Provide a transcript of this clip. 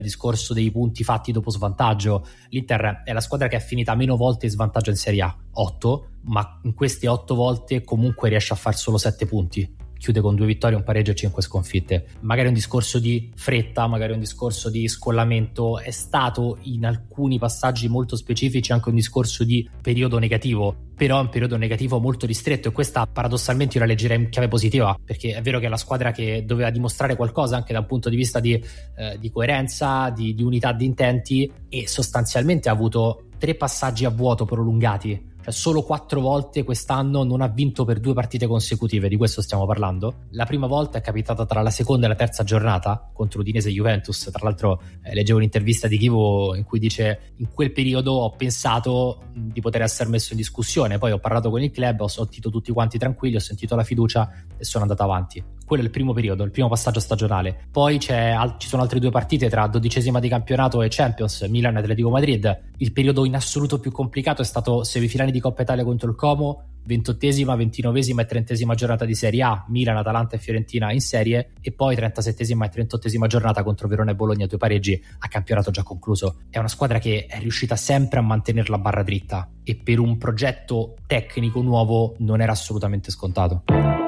discorso dei punti fatti dopo svantaggio. L'Inter è la squadra che è finita meno volte in svantaggio in Serie A, 8, ma in queste 8 volte comunque riesce a far solo 7 punti. Chiude con 2 vittorie, un pareggio e 5 sconfitte. Magari un discorso di fretta, magari un discorso di scollamento, è stato in alcuni passaggi molto specifici anche un discorso di periodo negativo, però è un periodo negativo molto ristretto, e questa paradossalmente io la leggerei in chiave positiva, perché è vero che è la squadra che doveva dimostrare qualcosa anche da un punto di vista di coerenza, di unità di intenti, e sostanzialmente ha avuto 3 passaggi a vuoto prolungati. Cioè solo 4 volte quest'anno non ha vinto per 2 partite consecutive, di questo stiamo parlando. La prima volta è capitata tra la seconda e la terza giornata contro Udinese e Juventus. Tra l'altro leggevo un'intervista di Chivo in cui dice: in quel periodo ho pensato di poter essere messo in discussione, poi ho parlato con il club, ho sentito tutti quanti tranquilli, ho sentito la fiducia e sono andato avanti. Quello è il primo periodo, il primo passaggio stagionale. Poi ci sono altre 2 partite tra 12ª di campionato e Champions, Milan e Atletico Madrid. Il periodo in assoluto più complicato è stato semifinali di Coppa Italia contro il Como, 28ª, 29ª e 30ª giornata di Serie A, Milan, Atalanta e Fiorentina in serie, e poi 37ª e 38ª giornata contro Verona e Bologna, 2 pareggi a campionato già concluso. È una squadra che è riuscita sempre a mantenere la barra dritta, e per un progetto tecnico nuovo non era assolutamente scontato.